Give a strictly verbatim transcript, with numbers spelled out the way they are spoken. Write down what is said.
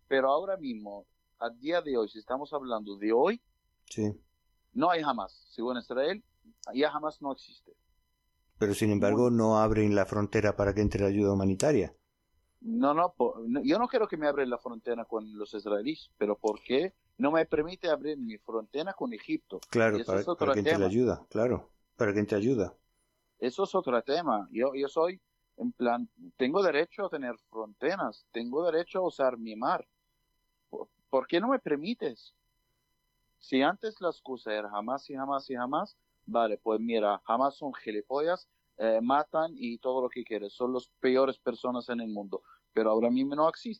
Pero ahora mismo, a día de hoy, si estamos hablando de hoy, Sí. no hay Hamas. Según Israel, ya Hamas no existe. Pero sin embargo Muy, no abren la frontera para que entre la ayuda humanitaria. no, no, po- no, yo no quiero que me abren la frontera con los israelíes, pero ¿por qué no me permite abrir mi frontera con Egipto? Y Claro, eso para, es para otro que entre la tema. ayuda, claro, para que entre ayuda. Eso es otro tema. Yo, yo soy, en plan, tengo derecho a tener fronteras, tengo derecho a usar mi mar. ¿Por, por qué no me permites? Si antes la excusa era jamás y jamás y jamás, vale, pues mira, jamás son gilipollas, eh, matan y todo lo que quieres, son las peores personas en el mundo, pero ahora mismo no existe.